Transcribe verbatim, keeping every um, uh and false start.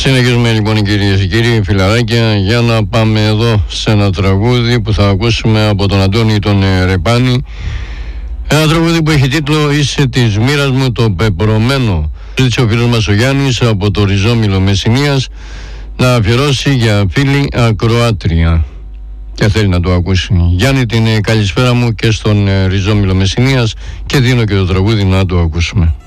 Συνεχίζουμε λοιπόν, κυρίες και κύριοι, φιλαράκια, για να πάμε εδώ σε ένα τραγούδι που θα ακούσουμε από τον Αντώνη τον Ρεπάνη. Ένα τραγούδι που έχει τίτλο «Είσαι της μοίρας μου το πεπρωμένο». Ζήτησε ο φίλος μας ο Γιάννης από το Ριζόμυλο Μεσσηνίας να αφιερώσει για φίλη ακροάτρια και θέλει να το ακούσει. Γιάννη, την καλησπέρα μου και στον Ριζόμυλο Μεσσηνίας, και δίνω και το τραγούδι να το ακούσουμε.